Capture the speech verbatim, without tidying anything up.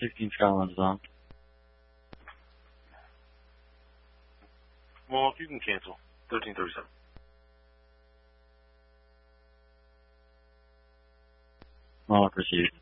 sixteen challenge on. Well, you can cancel. thirteen thirty-seven. Well, proceed.